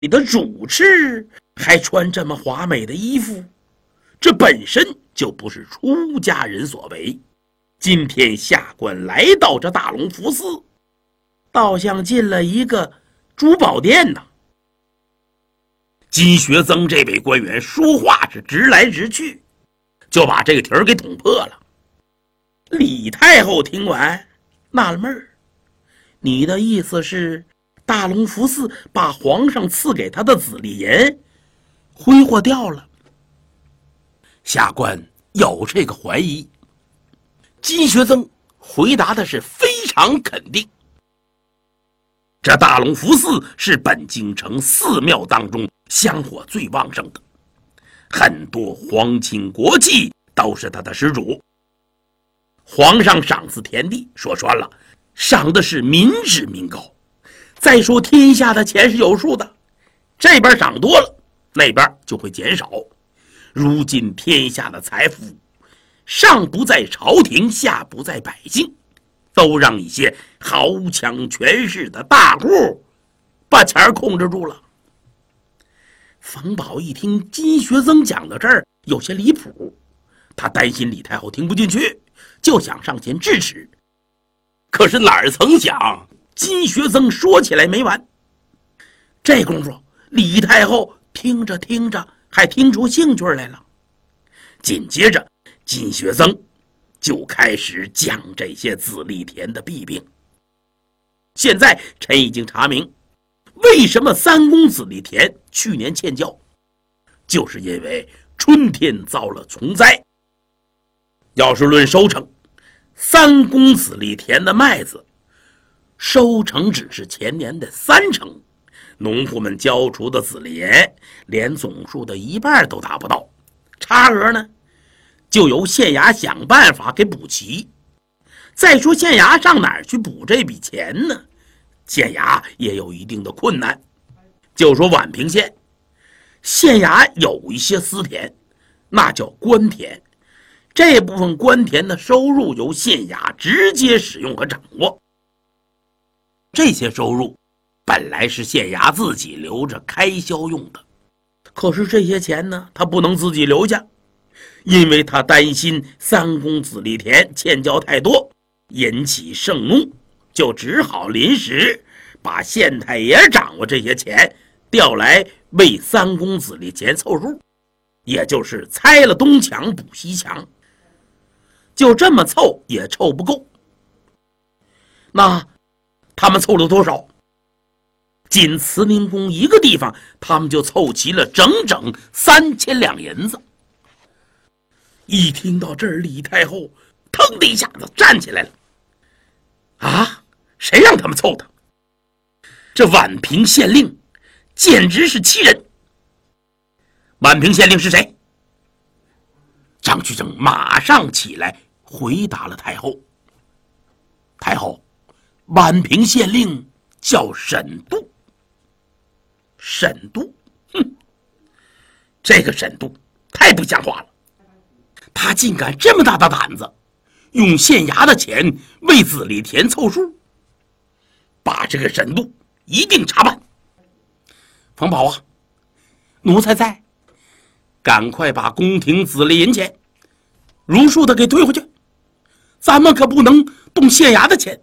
你的主持还穿这么华美的衣服，这本身就不是出家人所为。今天下官来到这大龙福寺，倒像进了一个珠宝店呢。金学增这位官员说话是直来直去，就把这个题儿给捅破了。李太后听完纳了闷儿，你的意思是大龙福寺把皇上赐给他的紫丽盐挥霍掉了？下官有这个怀疑。金学增回答的是非常肯定。这大龙福寺是本京城寺庙当中香火最旺盛的，很多皇亲国戚都是他的施主。皇上赏赐田地，说穿了，赏的是民脂民膏。再说天下的钱是有数的，这边赏多了，那边就会减少。如今天下的财富，上不在朝廷，下不在百姓，都让一些豪强权势的大户把钱控制住了。冯保一听金学增讲到这儿有些离谱，他担心李太后听不进去，就想上前制止。可是哪儿曾想，金学增说起来没完。这功夫，李太后听着听着还听出兴趣来了。紧接着，金学增就开始讲这些紫丽田的弊病。现在臣已经查明，为什么三公紫丽田去年欠交，就是因为春天遭了虫灾。要是论收成，三公紫丽田的麦子收成只是前年的30%，农户们交出的紫丽盐连总数的一半都达不到，差额呢就由县衙想办法给补齐。再说县衙上哪儿去补这笔钱呢？县衙也有一定的困难。就说宛平县，县衙有一些私田，那叫官田，这部分官田的收入由县衙直接使用和掌握。这些收入本来是县衙自己留着开销用的，可是这些钱呢，他不能自己留下，因为他担心三公紫丽田欠交太多，引起盛怒，就只好临时把县太爷掌握这些钱调来为三公紫丽田凑数，也就是拆了东墙补西墙。就这么凑也凑不够。那他们凑了多少？仅慈宁宫一个地方，他们就凑齐了整整3000两银子。一听到这儿，李太后腾的一下子站起来了。啊，谁让他们凑的？这宛平县令简直是欺人。宛平县令是谁？张居正马上起来回答了太后。太后，宛平县令叫沈度。沈度，这个沈度太不像话了，他竟敢这么大的胆子，用县衙的钱为紫丽田凑数，把这个沈度一定查办。冯保啊，奴才在，赶快把宫廷紫丽银钱如数的给退回去，咱们可不能动县衙的钱。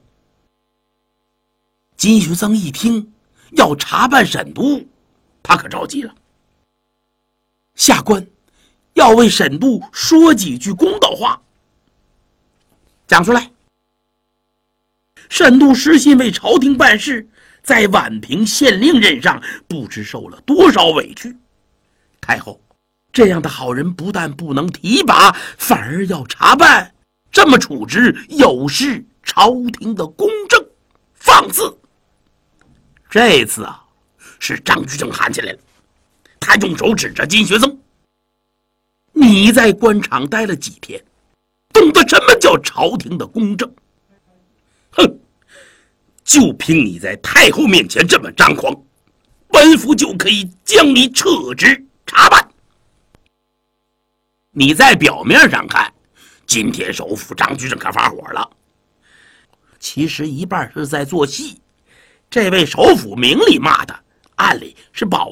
金学增一听要查办沈度，他可着急了。下官要为沈度说几句公道话。讲出来。沈度实心为朝廷办事，在宛平县令任上不知受了多少委屈。太后，这样的好人不但不能提拔，反而要查办，这么处置有失朝廷的公正，放肆。这次啊，是张居正喊起来了，他用手指着金学增：“你在官场待了几天，懂得什么叫朝廷的公正？哼，就凭你在太后面前这么张狂，本府就可以将你撤职查办。你在表面上看，今天首府张居正可发火了，其实一半是在做戏。这位首府明里骂的，暗里是保